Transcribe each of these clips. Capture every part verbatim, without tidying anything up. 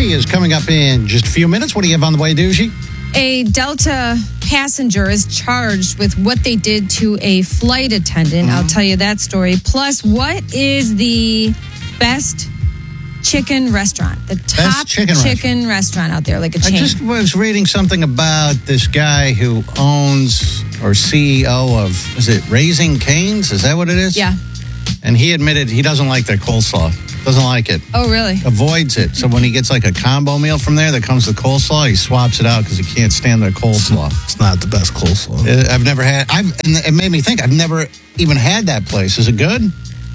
Shizzy is coming up in just a few minutes. What do you have on the way, Doogie? A Delta passenger is charged with what they did to a flight attendant. Mm-hmm. I'll tell you that story. Plus, what is the best chicken restaurant? The top chicken, chicken restaurant. restaurant out there, like a chain. I just was reading something about this guy who owns or C E O of, is it Raising Cane's? Is that what it is? Yeah. And he admitted he doesn't like their coleslaw. Doesn't like it. Oh, really? Avoids it. So when he gets like a combo meal from there that comes with coleslaw, he swaps it out because he can't stand their coleslaw. It's not the best coleslaw. Uh, I've never had, I've, and it made me think, I've never even had that place. Is it good?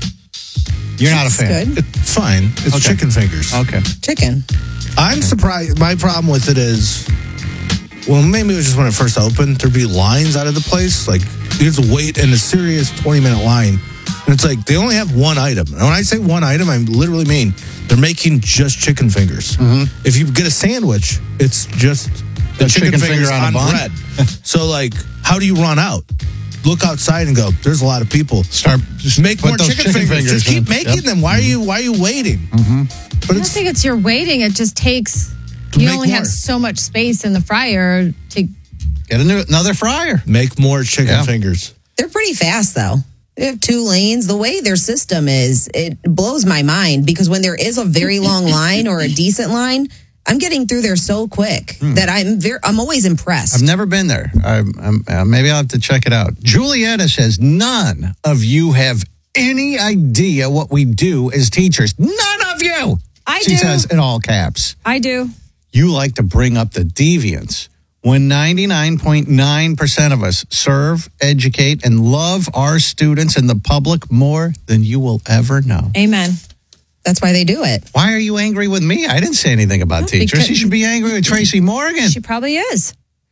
You're not a It's fan. good. It's fine. It's Okay. chicken fingers. Okay. Chicken. I'm surprised. My problem with it is, well, maybe it was just when it first opened, there'd be lines out of the place. Like, you have to wait in a serious twenty-minute line. And it's like, they only have one item. And when I say one item, I literally mean they're making just chicken fingers. Mm-hmm. If you get a sandwich, it's just the A chicken, chicken fingers finger on a on, bun? bread. So, like, how do you run out? Look outside and go, there's a lot of people. Start just Make put more those chicken, fingers. Just keep in. making Yep. them. Why are you Why are you waiting? Mm-hmm. But I don't it's think it's your waiting. It just takes, To you make only more. have so much space in the fryer to. Get a new, another fryer. make more chicken Yeah. fingers. They're pretty fast, though. They have two lanes. The way their system is, it blows my mind because when there is a very long line or a decent line, I'm getting through there so quick that I'm very, I'm always impressed. I've never been there. I'm, I'm, uh, maybe I'll have to check it out. Julietta says, none of you have any idea what we do as teachers. None of you. I she do. says in all caps. I do. You like to bring up the deviants when ninety-nine point nine percent of us serve, educate, and love our students and the public more than you will ever know. Amen. That's why they do it. Why are you angry with me? I didn't say anything about No, teachers. because- You should be angry with Tracy Morgan. She probably is.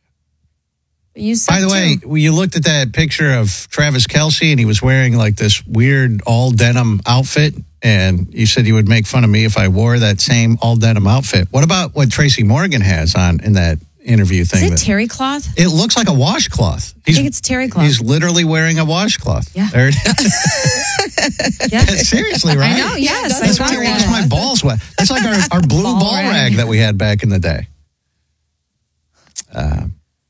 You said By the way, too. when you looked at that picture of Travis Kelce and he was wearing like this weird all denim outfit, and you said you would make fun of me if I wore that same all denim outfit. What about what Tracy Morgan has on in that interview thing? Is it that- terry cloth? It looks like a washcloth. I think it's terry cloth. He's literally wearing a washcloth. Yeah. There it is. Yeah. Seriously, right? I know, yes. That's I why saw I wash that. my balls wet. That's like our, our blue ball, Ball rag. rag. that we had back in the day. Uh,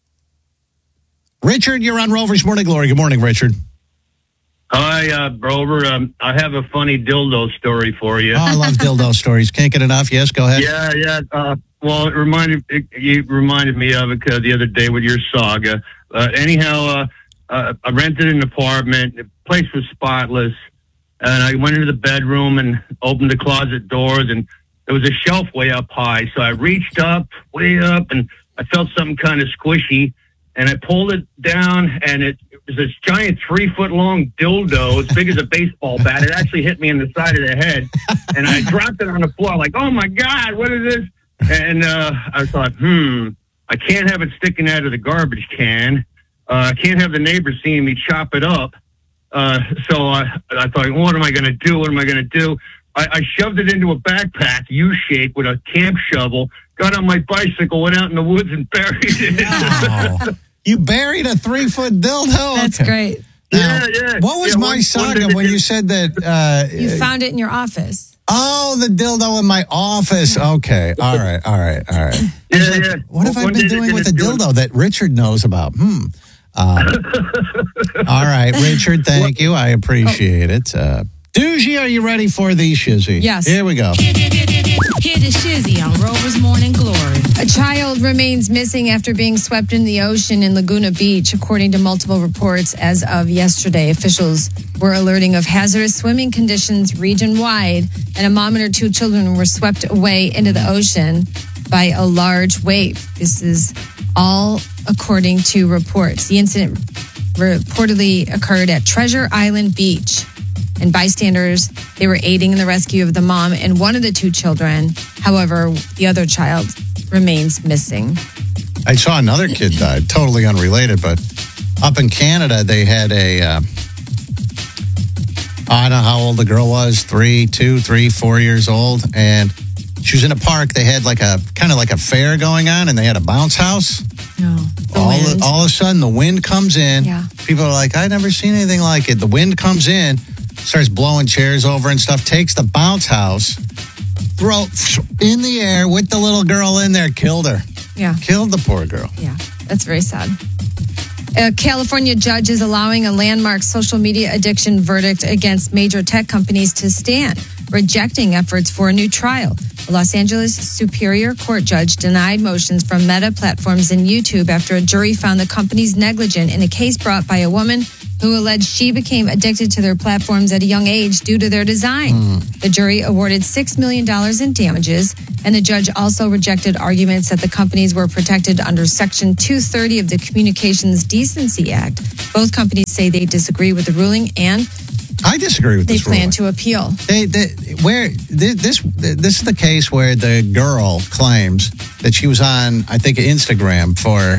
Richard, you're on Rover's Morning Glory. Good morning, Richard. Hi, uh, Rover. Um, I have a funny dildo story for you. Oh, I love dildo stories. Can't get enough. Yes, go ahead. Yeah, yeah. Uh, well, it reminded it, you reminded me of it uh, the other day with your saga. Uh, anyhow, uh, uh, I rented an apartment. The place was spotless, and I went into the bedroom and opened the closet doors, and there was a shelf way up high. So I reached up, way up, and I felt something kind of squishy, and I pulled it down, and it, it was this giant three-foot-long dildo as big as a baseball bat. It actually hit me in the side of the head, and I dropped it on the floor like, oh, my God, what is this? And uh, I thought, hmm, I can't have it sticking out of the garbage can. Uh, I can't have the neighbors seeing me chop it up. Uh, so I, I thought, what am I going to do? What am I going to do? I, I shoved it into a backpack, U-shape, with a camp shovel, got on my bicycle, went out in the woods and buried it. Wow. You buried a three-foot dildo? That's Okay. great. Now, Yeah, yeah. what was Yeah, my one- one saga day when it- you said that? Uh, You found it in your office. oh, the dildo in my office. Okay. All right. All right. All right. Yeah, yeah. What have I One been day doing they're with the gonna do it. dildo that Richard knows about? Hmm. Um, all right, Richard, thank you. I appreciate it. Uh, Doogie, are you ready for the shizzy? Yes. Here we go. Hear the shizzy on Rover's Morning Glory. A child remains missing after being swept in the ocean in Laguna Beach, according to multiple reports as of yesterday. Officials were alerting of hazardous swimming conditions region-wide, and a mom and her two children were swept away into the ocean by a large wave. This is all according to reports. The incident reportedly occurred at Treasure Island Beach. And bystanders, they were aiding in the rescue of the mom and one of the two children. However, the other child remains missing. I saw another kid died, totally unrelated, but up in Canada, they had a, uh, I don't know how old the girl was, three, two, three, four years old. And she was in a park. They had like a, kind of like a fair going on, and they had a bounce house. No, the all, wind. all of a sudden, the wind comes in. Yeah. People are like, I've never seen anything like it. The wind comes in, starts blowing chairs over and stuff, takes the bounce house, throw in the air with the little girl in there, killed her. Yeah. Killed the poor girl. Yeah, that's very sad. A California judge is allowing a landmark social media addiction verdict against major tech companies to stand, rejecting efforts for a new trial. A Los Angeles Superior Court judge denied motions from Meta Platforms and YouTube after a jury found the companies negligent in a case brought by a woman who alleged she became addicted to their platforms at a young age due to their design. Mm. The jury awarded six million dollars in damages, and the judge also rejected arguments that the companies were protected under Section two thirty of the Communications Decency Act. Both companies say they disagree with the ruling, and I disagree with they this plan ruling. to appeal. They, they, where this this is the case where the girl claims that she was on, I think, Instagram for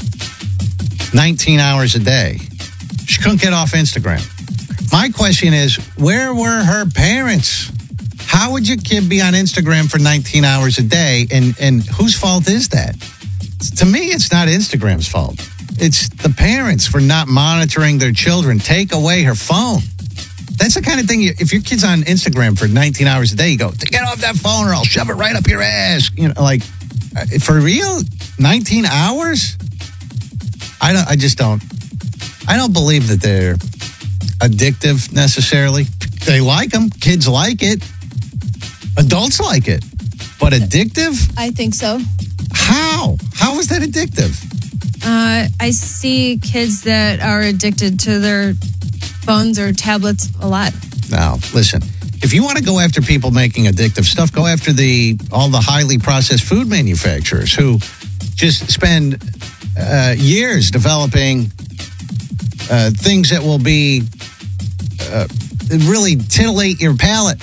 nineteen hours a day. She couldn't get off Instagram. My question is, where were her parents? How would your kid be on Instagram for nineteen hours a day? And, and whose fault is that? To me, it's not Instagram's fault. It's the parents for not monitoring their children. Take away her phone. That's the kind of thing, you, if your kid's on Instagram for nineteen hours a day, you go, get off that phone or I'll shove it right up your ass. You know, like, for real? nineteen hours? I don't. I just don't. I don't believe that they're addictive necessarily. They like them. Kids like it. Adults like it. But addictive? I think so. How? How is that addictive? Uh, I see kids that are addicted to their phones or tablets a lot. Now, listen. If you want to go after people making addictive stuff, go after the all the highly processed food manufacturers who just spend uh, years developing uh, things that will be uh, really titillate your palate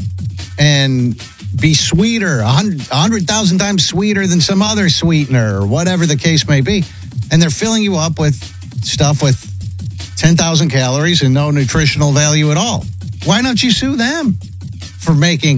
and be sweeter, a hundred thousand times sweeter than some other sweetener or whatever the case may be. And they're filling you up with stuff with ten thousand calories and no nutritional value at all. Why don't you sue them for making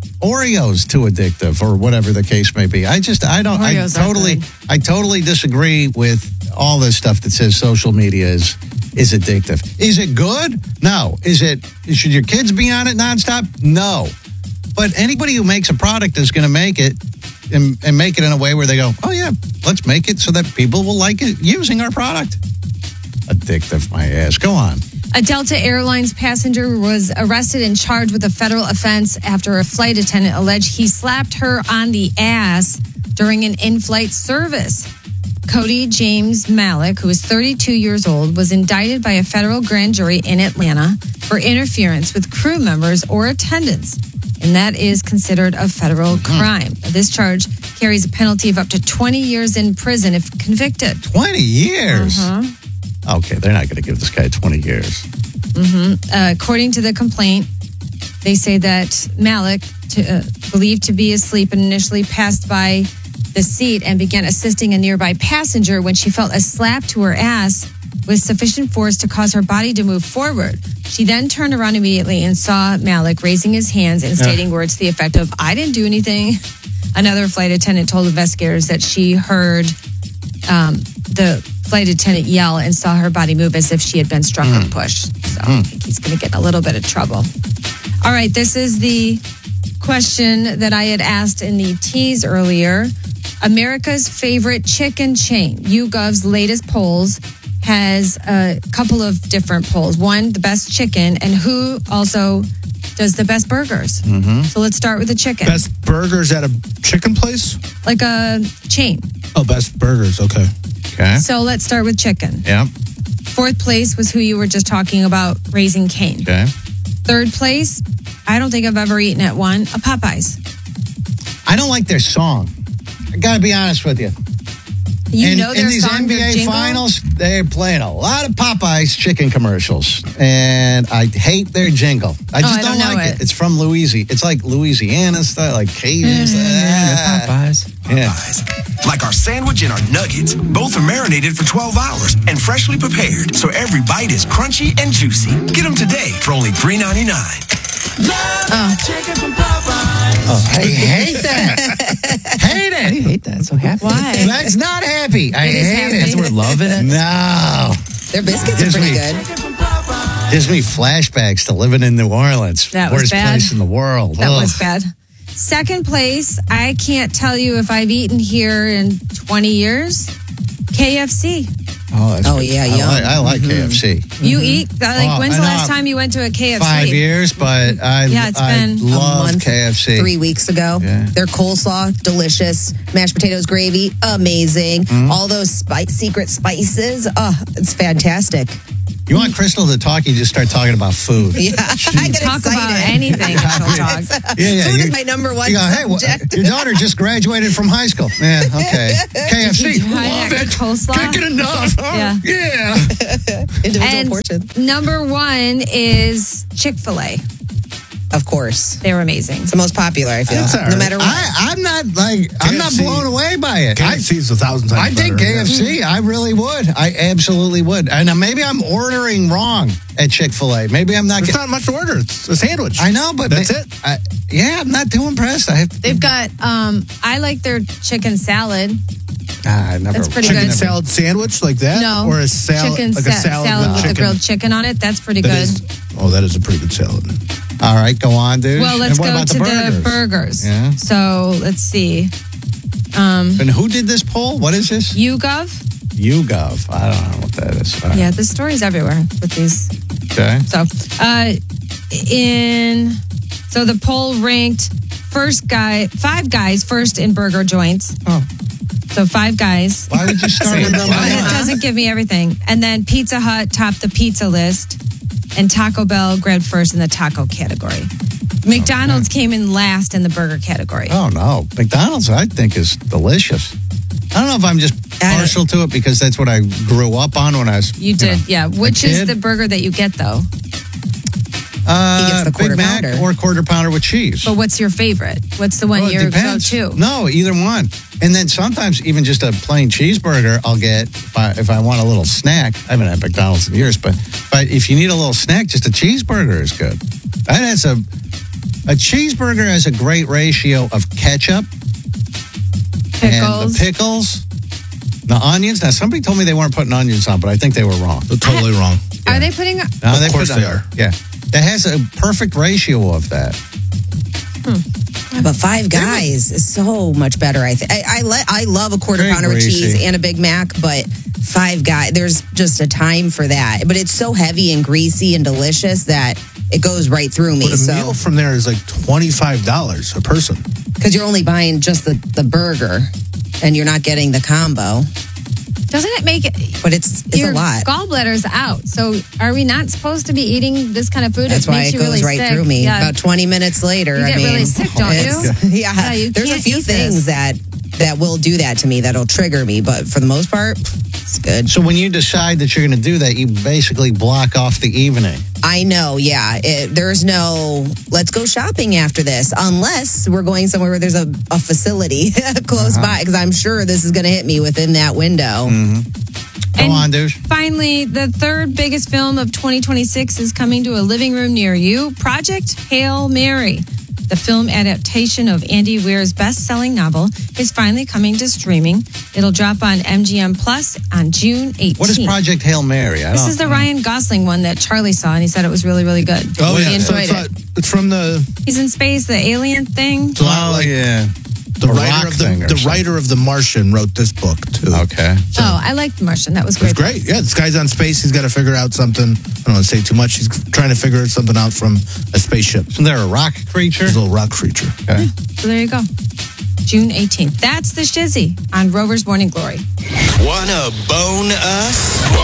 Oreos too addictive or whatever the case may be? I just, I don't, Oreos I totally, I totally disagree with all this stuff that says social media is, is addictive. Is it good? No. Is it, should your kids be on it nonstop? No. But anybody who makes a product is going to make it and, and make it in a way where they go, oh yeah, let's make it so that people will like it using our product. Addictive, my ass. Go on. A Delta Airlines passenger was arrested and charged with a federal offense after a flight attendant alleged he slapped her on the ass during an in-flight service. Cody James Malik, who is thirty-two years old, was indicted by a federal grand jury in Atlanta for interference with crew members or attendants, and that is considered a federal mm-hmm. crime. This charge carries a penalty of up to twenty years in prison if convicted. twenty years? Uh-huh. Okay, they're not going to give this guy twenty years. Mm-hmm. Uh, according to the complaint, they say that Malik, to, uh, believed to be asleep, and initially passed by the seat and began assisting a nearby passenger when she felt a slap to her ass with sufficient force to cause her body to move forward. She then turned around immediately and saw Malik raising his hands and stating yeah. words to the effect of, "I didn't do anything." Another flight attendant told investigators that she heard um, the flight attendant yell and saw her body move as if she had been struck mm. or pushed. So mm. I think he's going to get in a little bit of trouble. All right, this is the question that I had asked in the tease earlier. America's favorite chicken chain, YouGov's latest polls, has a couple of different polls. One, the best chicken, and who also does the best burgers. Mm-hmm. So let's start with the chicken. Best burgers at a chicken place? Like a chain. Oh, best burgers. Okay. Okay. So let's start with chicken. Yeah. Fourth place was who you were just talking about, Raising Cane. Okay. Third place, I don't think I've ever eaten at one, a Popeyes. I don't like their song. I got to be honest with you. You in, know their in these song, N B A their jingle? finals, they're playing a lot of Popeyes chicken commercials, and I hate their jingle. I just oh, I don't, don't like it. it. It's from Louisiana. It's like Louisiana style, like Cajun style. Yeah, Popeyes. Yeah. Popeyes. Like our sandwich and our nuggets. Both are marinated for twelve hours and freshly prepared, so every bite is crunchy and juicy. Get them today for only three ninety-nine. Oh. Chicken from Popeyes. Oh, I hate that. hate it. I hate that. So happy. Why? That's not happy. I It is hate happy. it. That's we're loving it. No. Their biscuits Gives are pretty me- good. Gives me flashbacks to living in New Orleans. That was Worst bad. place in the world. That Ugh. was bad. Second place, I can't tell you if I've eaten here in twenty years. K F C. Oh, that's Oh, good. yeah, I yum. like, I like K F C. You eat? Like, Oh, when's I the know. last time you went to a K F C? Five years, but I, Yeah, it's I been a love month, K F C. Three weeks ago. Yeah. Their coleslaw, delicious. Mashed potatoes, gravy, amazing. All those spice, secret spices. Oh, it's fantastic. You want Crystal to talk, you just start talking about food. Yeah. I get Talk excited. about anything. She'll talk. Yeah, yeah. Food you- is my number one you go, hey, wha- subject. your daughter just graduated from high school. Yeah, okay. K F C, Did you try love that it. coleslaw? Can't get enough. Yeah. Yeah. Individual And portion. number one is Chick-fil-A. Of course. They're amazing. It's the most popular, I feel. It's all No right. matter what. I, I'm not like I'm not K F C blown away by it. K I, F C is a thousand times I think better, K F C. I really would. I absolutely would. And uh, maybe I'm ordering wrong at Chick-fil-A. Maybe I'm not. There's Get, not much to order. It's a sandwich. I know, but That's ma- it. I, yeah, I'm not too impressed. I have. They've got, um, I like their chicken salad. Ah, I never. That's pretty Chicken good. salad sandwich like that? No. Or a salad, chicken like a sa- salad, with with, chicken. the grilled chicken on it. That's pretty That good. is- oh, that is a pretty good salad. All right, go on, dude. Well, let's and what go about to the burgers? the burgers. Yeah. So let's see. Um, And who did this poll? What is this? YouGov. YouGov. I don't know what that is. All right. Yeah, the story's everywhere with these. Okay. So, uh, in so the poll ranked first guy, five guys first in burger joints. Oh. So five guys. Why would you start with number It one? doesn't give me everything. And then Pizza Hut topped the pizza list, and Taco Bell grabbed first in the taco category. McDonald's came in last in the burger category. Oh no, McDonald's I think is delicious. I don't know if I'm just I- partial to it because that's what I grew up on when I was. You did, know, yeah. a Which is kid. the burger that you get though? Uh, He gets the quarter Big Mac pounder. or quarter pounder with cheese. But what's your favorite? What's the one Well, it you're go depends. to? No, either one. And then sometimes even just a plain cheeseburger, I'll get if I, if I want a little snack. I haven't had McDonald's in years, but but if you need a little snack, just a cheeseburger is good. And it's a a cheeseburger has a great ratio of ketchup and Pickles. the pickles, the onions. Now somebody told me they weren't putting onions on, but I think they were wrong. They're totally wrong. Are they putting? No, Of they course put they on- are. Yeah, that has a perfect ratio of that. But Five Guys is so much better. I think I I, le- I love a quarter Very pounder with greasy. cheese and a Big Mac, but Five Guys, there's just a time for that. But it's so heavy and greasy and delicious that it goes right through me. But a So meal from there is like twenty-five dollars a person. because you're only buying just the the burger and you're not getting the combo, Doesn't it make it? but it's it's your a lot. gallbladder's out. So are we not supposed to be eating this kind of food? That's it why makes it you goes really right sick. through me. Yeah. About twenty minutes later, You I get mean, really sick, don't you? it's- Yeah, Yeah, you there's a can't few eat things this. that that will do that to me that'll trigger me, but for the most part, it's good. So when you decide that you're going to do that, you basically block off the evening. I know, yeah. It, there's no, let's go shopping after this, unless we're going somewhere where there's a, a facility close by, because I'm sure this is going to hit me within that window. Go And on, dude. Finally, the third biggest film of twenty twenty-six is coming to a living room near you. Project Hail Mary, the film adaptation of Andy Weir's best-selling novel, is finally coming to streaming. It'll drop on M G M Plus on June eighteenth. What is Project Hail Mary? I This don't is the know. Ryan Gosling one that Charlie saw, and he said it was really, really good. Oh, he yeah. So enjoyed it's, it. not, it's from the, He's in space, the alien thing. it's a lot Oh, like yeah. the A writer rock of the thing or the something. writer of The Martian wrote this book too. Okay. Oh, I liked The Martian. That was It was great. great. Yeah, this guy's on space. He's got to figure out something. I don't want to say too much. He's trying to figure something out from a spaceship. Isn't there a rock creature? He's a little rock creature. Okay. So there you go. June eighteenth. That's the Shizzy on Rover's Morning Glory. Wanna bone us?